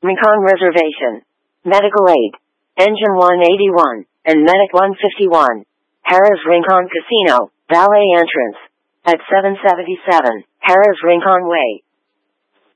Rincon Reservation. Medical Aid. Engine 181, and Medic 151. Harrah's Rincon Casino, Valet Entrance. At 777, Harrah's Rincon Way.